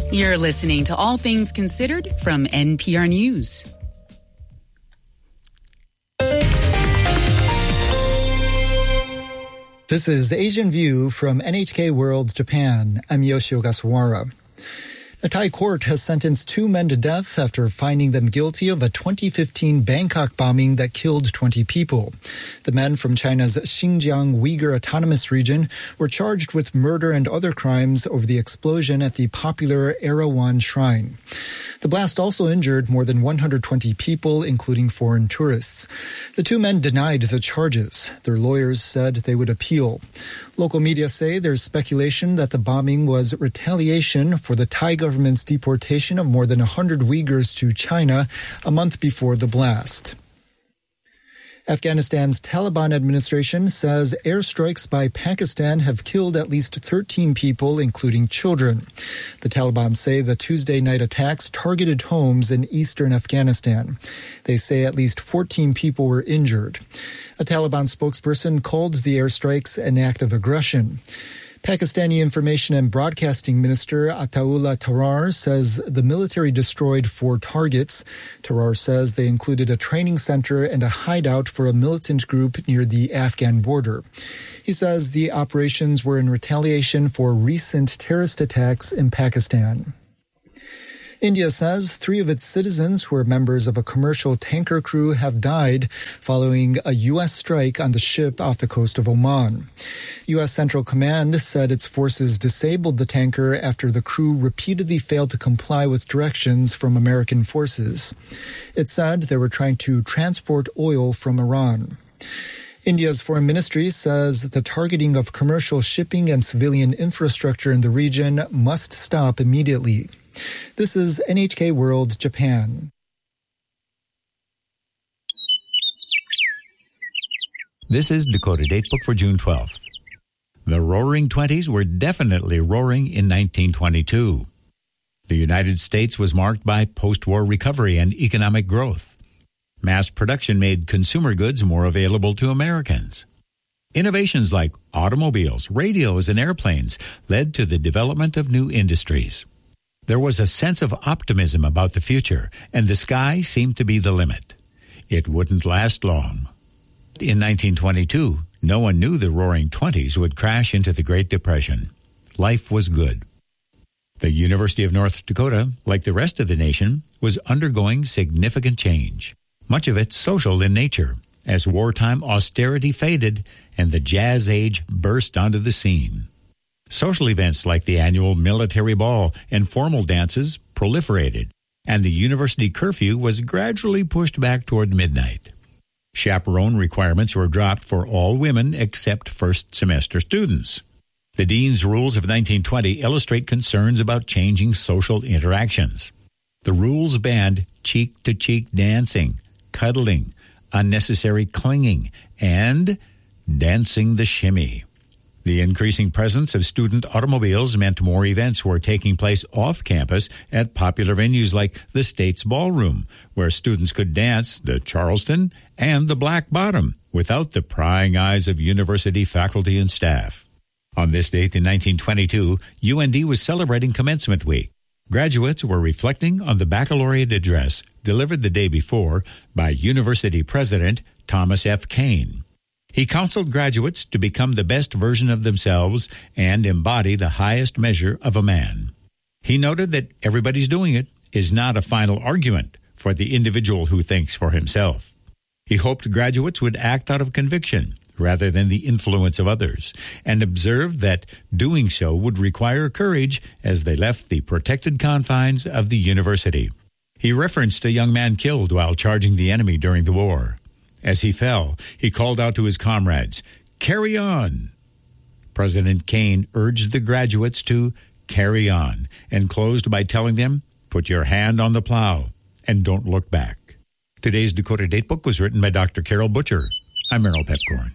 You're listening to All Things Considered from NPR News. This is Asian View from NHK World Japan. I'm Yoshio Gasawara. A Thai court has sentenced 2 men to death after finding them guilty of a 2015 Bangkok bombing that killed 20 people. The men from China's Xinjiang Uyghur Autonomous Region were charged with murder and other crimes over the explosion at the popular Erawan Shrine. The blast also injured more than 120 people, including foreign tourists. The 2 men denied the charges. Their lawyers said they would appeal. Local media say there's speculation that the bombing was retaliation for the Thai government's deportation of more than 100 Uyghurs to China a month before the blast. Afghanistan's Taliban administration says airstrikes by Pakistan have killed at least 13 people, including children. The Taliban say the Tuesday night attacks targeted homes in eastern Afghanistan. They say at least 14 people were injured. A Taliban spokesperson called the airstrikes an act of aggression. Pakistani Information and Broadcasting Minister Ataullah Tarar says the military destroyed 4 targets. Tarar says they included a training center and a hideout for a militant group near the Afghan border. He says the operations were in retaliation for recent terrorist attacks in Pakistan. India says 3 of its citizens who are members of a commercial tanker crew have died following a U.S. strike on the ship off the coast of Oman. U.S. Central Command said its forces disabled the tanker after the crew repeatedly failed to comply with directions from American forces. It said they were trying to transport oil from Iran. India's foreign ministry says the targeting of commercial shipping and civilian infrastructure in the region must stop immediately. This is NHK World Japan. This is Dakota Datebook for June 12th. The Roaring Twenties were definitely roaring in 1922. The United States was marked by post-war recovery and economic growth. Mass production made consumer goods more available to Americans. Innovations like automobiles, radios, and airplanes led to the development of new industries. There was a sense of optimism about the future, and the sky seemed to be the limit. It wouldn't last long. In 1922, no one knew the Roaring Twenties would crash into the Great Depression. Life was good. The University of North Dakota, like the rest of the nation, was undergoing significant change, much of it social in nature, as wartime austerity faded and the Jazz Age burst onto the scene. Social events like the annual military ball and formal dances proliferated, and the university curfew was gradually pushed back toward midnight. Chaperone requirements were dropped for all women except first-semester students. The Dean's Rules of 1920 illustrate concerns about changing social interactions. The rules banned cheek-to-cheek dancing, cuddling, unnecessary clinging, and dancing the shimmy. The increasing presence of student automobiles meant more events were taking place off campus at popular venues like the State's Ballroom, where students could dance the Charleston and the Black Bottom without the prying eyes of university faculty and staff. On this date in 1922, UND was celebrating Commencement Week. Graduates were reflecting on the baccalaureate address delivered the day before by University President Thomas F. Kane. He counseled graduates to become the best version of themselves and embody the highest measure of a man. He noted that everybody's doing it is not a final argument for the individual who thinks for himself. He hoped graduates would act out of conviction rather than the influence of others, and observed that doing so would require courage as they left the protected confines of the university. He referenced a young man killed while charging the enemy during the war. As he fell, he called out to his comrades, "Carry on!" President Kane urged the graduates to carry on and closed by telling them, "Put your hand on the plow and don't look back." Today's Dakota Datebook was written by Dr. Carol Butcher. I'm Merrill Petcorn.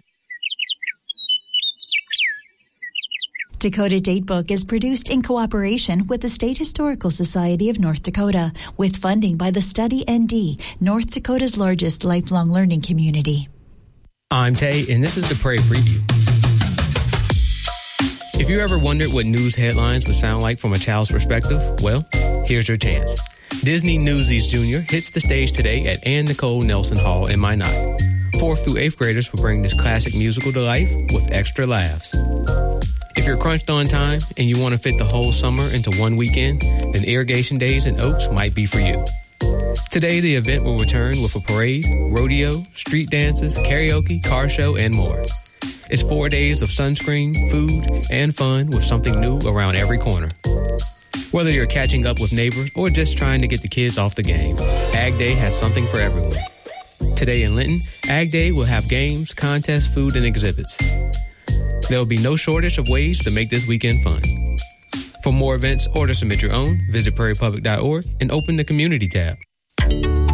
Dakota Datebook is produced in cooperation with the State Historical Society of North Dakota, with funding by the Study ND, North Dakota's largest lifelong learning community. I'm Tay, and this is the Prairie Preview. If you ever wondered what news headlines would sound like from a child's perspective, well, here's your chance. Disney Newsies Jr. hits the stage today at Ann Nicole Nelson Hall in Minot. 4th through 8th graders will bring this classic musical to life with extra laughs. If you're crunched on time and you want to fit the whole summer into one weekend, then Irrigation Days in Oaks might be for you. Today, the event will return with a parade, rodeo, street dances, karaoke, car show, and more. It's 4 days of sunscreen, food, and fun with something new around every corner. Whether you're catching up with neighbors or just trying to get the kids off the game, Ag Day has something for everyone. Today in Linton, Ag Day will have games, contests, food, and exhibits. There will be no shortage of ways to make this weekend fun. For more events or to submit your own, visit prairiepublic.org and open the Community tab.